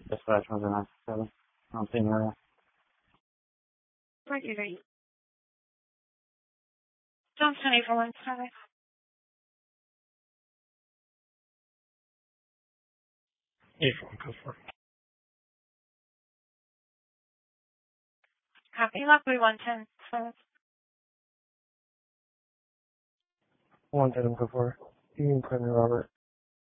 Dispatch 197. On same area. Right, right. Johnson 841. Go for it. Copy. Lockwood 110. 110, go for it. You can put in Robert.